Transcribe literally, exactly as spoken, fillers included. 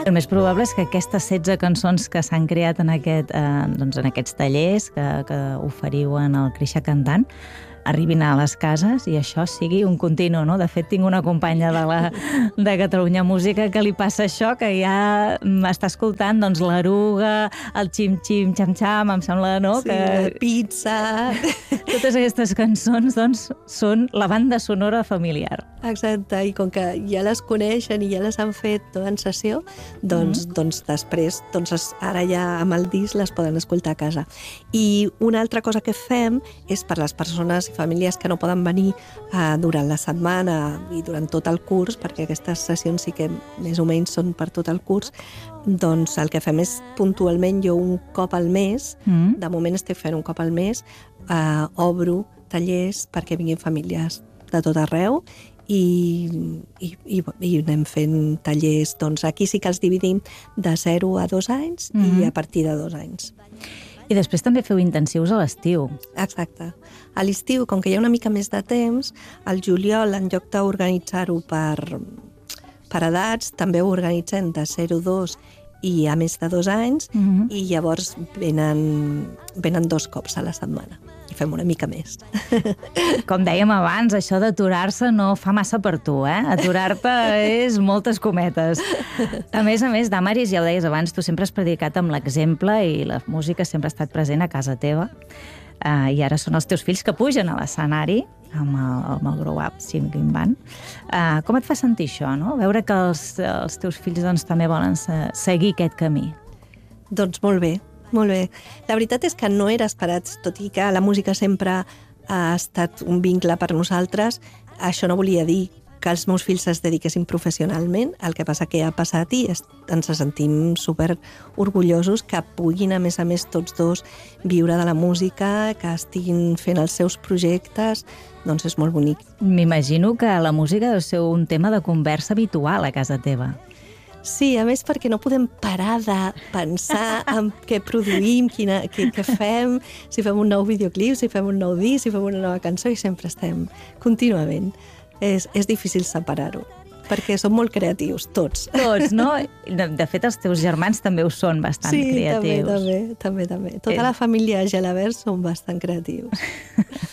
El més probable és que aquestes setze cançons que s'han creat en, aquest, eh, doncs en aquests tallers que, que oferiu en el Créixer Cantant arribin a les cases i això sigui un continu, no? De fet, tinc una companya de, la, de Catalunya Música que li passa això, que ja m'està escoltant doncs, l'eruga, el xim-xim, xam-xam, em sembla, no? Sí, que... la pizza... Totes aquestes cançons, doncs, són la banda sonora familiar. Exacte, i com que ja les coneixen i ja les han fet no, en sessió, doncs, mm. doncs després, doncs ara ja amb el disc les poden escoltar a casa. I una altra cosa que fem és per les persones i famílies que no poden venir eh, durant la setmana i durant tot el curs, perquè aquestes sessions sí que més o menys són per tot el curs, doncs el que fem és puntualment jo un cop al mes, mm. de moment estic fent un cop al mes, eh, obro tallers perquè vinguin famílies de tot arreu i, i, i, i anem fent tallers, doncs aquí sí que els dividim de zero a dos anys mm-hmm. i a partir de dos anys. I després també feu intensius a l'estiu. Exacte. A l'estiu, com que hi ha una mica més de temps, al juliol, en lloc d'organitzar-ho per, per edats, també ho organitzem de zero a dos i a més de dos anys, mm-hmm. i llavors venen, venen dos cops a la setmana. I fem una mica més. Com dèiem abans, això d'aturar-se no fa massa per tu, eh? Aturar-te és moltes cometes. A més a més, Damaris, ja ho deies abans, tu sempre has predicat amb l'exemple i la música sempre ha estat present a casa teva. Uh, I ara són els teus fills que pugen a l'escenari amb el, amb el Grow Up Singing Band. Uh, com et fa sentir això, no? Veure que els, els teus fills doncs, també volen seguir aquest camí. Doncs molt bé. Molt bé. La veritat és que no era esperat, tot i que la música sempre ha estat un vincle per nosaltres. Això no volia dir que els meus fills es dediquessin professionalment, el que passa que ha passat i ens sentim super orgullosos que puguin, a més a més, tots dos viure de la música, que estiguin fent els seus projectes, doncs és molt bonic. M'imagino que la música deu ser un tema de conversa habitual a casa teva. Sí, a més perquè no podem parar de pensar en què produïm, quina, què, què fem, si fem un nou videoclip, si fem un nou disc, si fem una nova cançó, i sempre estem contínuament. És, és difícil separar-ho, perquè som molt creatius, tots. Tots, no? De, de fet, els teus germans també ho són bastant sí, creatius. Sí, també, també, també. Tota eh. la família Gelabert són bastant creatius.